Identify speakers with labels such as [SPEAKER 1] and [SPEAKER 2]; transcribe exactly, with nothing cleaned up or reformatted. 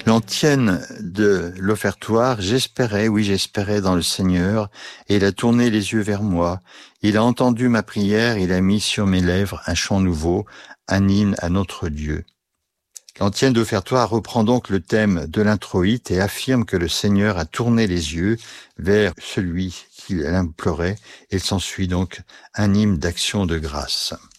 [SPEAKER 1] L'antienne de l'offertoire, j'espérais, oui j'espérais dans le Seigneur, et il a tourné les yeux vers moi. Il a entendu ma prière, il a mis sur mes lèvres un chant nouveau, un hymne à notre Dieu. L'antienne d'offertoire reprend donc le thème de l'introïte et affirme que le Seigneur a tourné les yeux vers celui qui l'implorait, et il s'ensuit donc un hymne d'action de grâce.